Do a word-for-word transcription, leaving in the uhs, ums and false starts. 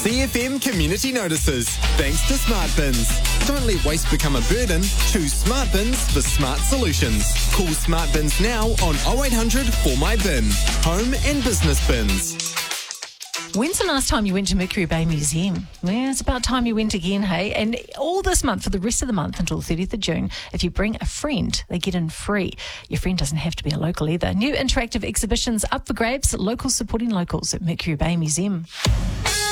C F M Community Notices. Thanks to Smart Bins. Don't let waste become a burden. Choose Smart Bins for smart solutions. Call Smart Bins now on oh eight hundred four my bin. Home and business bins. When's the last time you went to Mercury Bay Museum? Well, it's about time you went again, hey? And all this month, for the rest of the month until the thirtieth of June, if you bring a friend, they get in free. Your friend doesn't have to be a local either. New interactive exhibitions up for grabs, locals supporting locals at Mercury Bay Museum.